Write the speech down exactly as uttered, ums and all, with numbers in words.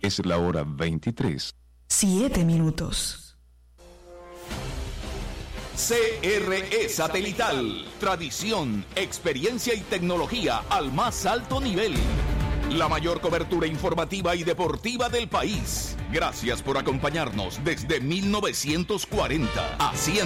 Es la hora veintitrés. Siete minutos. C R E Satelital. Tradición, experiencia y tecnología al más alto nivel. La mayor cobertura informativa y deportiva del país. Gracias por acompañarnos desde mil novecientos cuarenta. Haciendo